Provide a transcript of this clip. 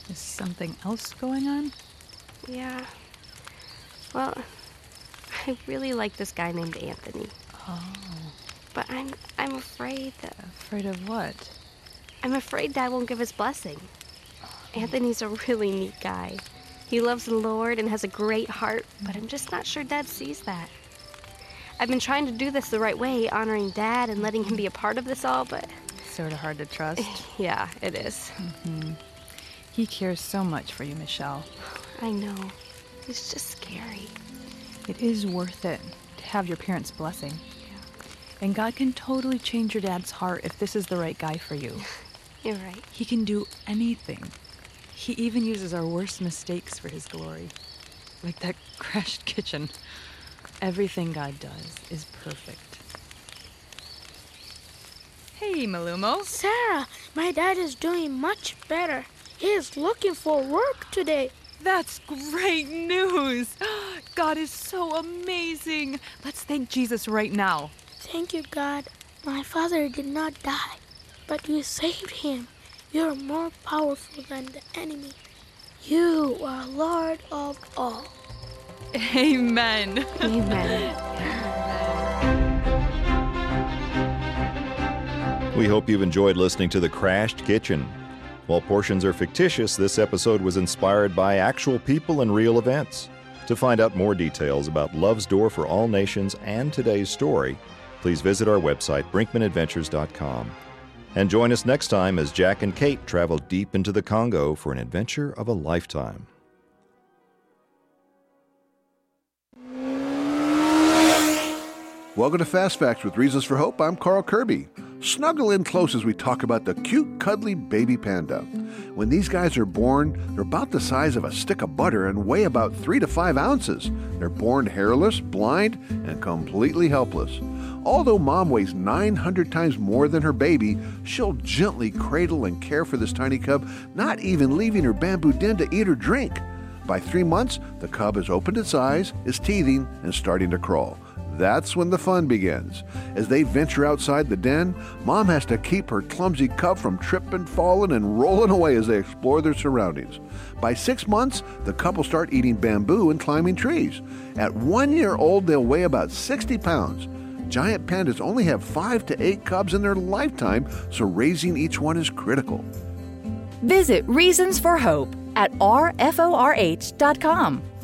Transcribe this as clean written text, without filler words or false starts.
Is something else going on? Yeah. Well, I really like this guy named Anthony. Oh. But I'm afraid that... Afraid of what? I'm afraid Dad won't give his blessing. Anthony's a really neat guy. He loves the Lord and has a great heart, but I'm just not sure Dad sees that. I've been trying to do this the right way, honoring Dad and letting him be a part of this all, but... Sort of hard to trust. Yeah, it is. Mm-hmm. He cares so much for you, Michelle. I know. It's just scary. It is worth it to have your parents' blessing. And God can totally change your dad's heart if this is the right guy for you. You're right. He can do anything. He even uses our worst mistakes for his glory. Like that crashed kitchen. Everything God does is perfect. Hey, Malumo. Sarah, my dad is doing much better. He is looking for work today. That's great news. God is so amazing. Let's thank Jesus right now. Thank you, God. My father did not die, but you saved him. You are more powerful than the enemy. You are Lord of all. Amen. Amen. We hope you've enjoyed listening to The Crashed Kitchen. While portions are fictitious, this episode was inspired by actual people and real events. To find out more details about Love's Door for All Nations and today's story, please visit our website, brinkmanadventures.com. And join us next time as Jack and Kate travel deep into the Congo for an adventure of a lifetime. Welcome to Fast Facts with Reasons for Hope. I'm Carl Kirby. Snuggle in close as we talk about the cute, cuddly baby panda. When these guys are born, they're about the size of a stick of butter and weigh about 3 to 5 ounces. They're born hairless, blind, and completely helpless. Although mom weighs 900 times more than her baby, she'll gently cradle and care for this tiny cub, not even leaving her bamboo den to eat or drink. By 3 months, the cub has opened its eyes, is teething, and starting to crawl. That's when the fun begins. As they venture outside the den, Mom has to keep her clumsy cub from tripping, falling, and rolling away as they explore their surroundings. By 6 months, the couple start eating bamboo and climbing trees. At 1 year old, they'll weigh about 60 pounds. Giant pandas only have 5 to 8 cubs in their lifetime, so raising each one is critical. Visit Reasons for Hope at rforh.com.